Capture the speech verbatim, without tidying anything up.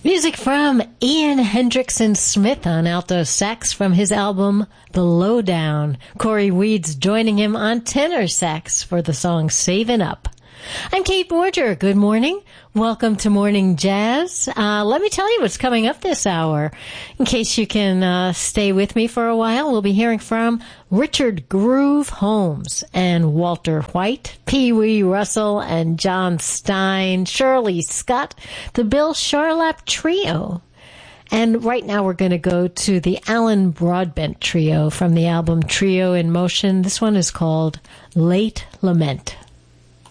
Music from Ian Hendrickson Smith on alto sax from his album The Lowdown. Corey Weeds joining him on tenor sax for the song Savin' Up. I'm Kate Borger. Good morning. Welcome to Morning Jazz. Uh, let me tell you what's coming up this hour. In case you can uh, stay with me for a while, we'll be hearing from Richard Groove Holmes and Walter White, Pee Wee Russell and John Stein, Shirley Scott, the Bill Charlap Trio. And right now we're going to go to the Alan Broadbent Trio from the album Trio in Motion. This one is called Late Lament.